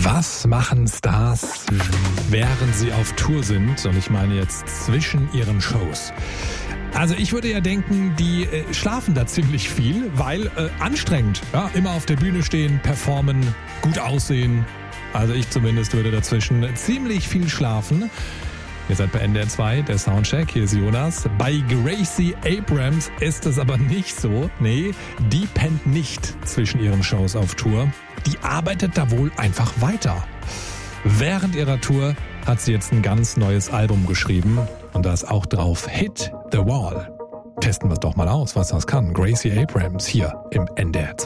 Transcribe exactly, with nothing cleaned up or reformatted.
Was machen Stars, während sie auf Tour sind? Und ich meine jetzt zwischen ihren Shows. Also ich würde ja denken, die äh, schlafen da ziemlich viel, weil äh, anstrengend. Ja, immer auf der Bühne stehen, performen, gut aussehen. Also ich zumindest würde dazwischen ziemlich viel schlafen. Ihr seid bei N D R zwei, der Soundcheck, hier ist Jonas. Bei Gracie Abrams ist es aber nicht so. Nee, die pennt nicht zwischen ihren Shows auf Tour. Die arbeitet da wohl einfach weiter. Während ihrer Tour hat sie jetzt ein ganz neues Album geschrieben. Und da ist auch drauf Hit the Wall. Testen wir es doch mal aus, was das kann. Gracie Abrams hier im N D R zwei.